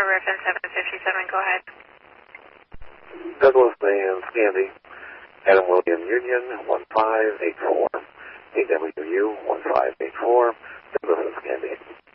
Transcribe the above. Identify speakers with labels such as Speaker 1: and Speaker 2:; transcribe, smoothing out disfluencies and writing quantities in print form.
Speaker 1: reference 757, go ahead.
Speaker 2: Douglas and Sandy, Adam William Union 1584, AWU 1584, Douglas and Sandy.